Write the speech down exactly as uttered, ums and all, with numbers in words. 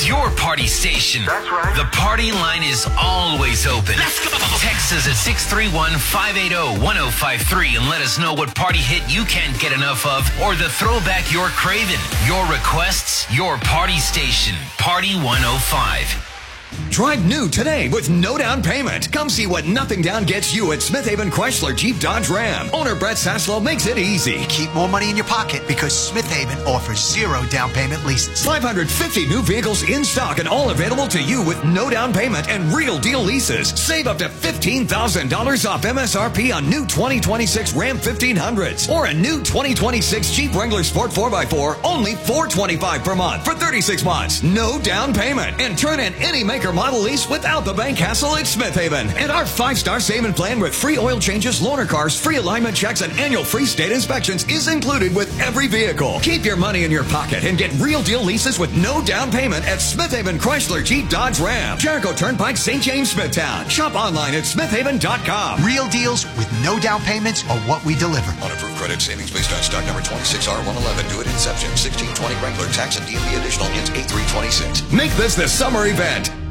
your party station. That's right. The party line is always open. Let's go. Text us at six three one, five eight zero, one zero five three and let us know what party hit you can't get enough of or the throwback you're craving. Your requests, your party station. Party one oh five. Drive new today with no down payment. Come see what nothing down gets you at Smith Haven Chrysler Jeep Dodge Ram. Owner Brett Saslow makes it easy. Keep more money in your pocket because Smith Haven offers zero down payment leases. five hundred fifty new vehicles in stock and all available to you with no down payment and real deal leases. Save up to fifteen thousand dollars off M S R P on new twenty twenty-six Ram fifteen hundreds or a new twenty twenty-six Jeep Wrangler Sport four by four, only four hundred twenty-five dollars per month for thirty-six months. No down payment. And turn in any maker model lease without the bank hassle at Smith Haven. And our five-star saving plan with free oil changes, loaner cars, free alignment checks, and annual free state inspections is included with every vehicle. Keep your money in your pocket and get real deal leases with no down payment at Smith Haven Chrysler Jeep Dodge Ram. Jericho Turnpike, Saint James, Smithtown. Shop online at smith haven dot com. Real deals with no down payments are what we deliver. On approved credit savings based on stock number twenty-six R one eleven. Do it inception. sixteen twenty Wrangler tax and D M V additional int eight three twenty-six. Make this the summer event.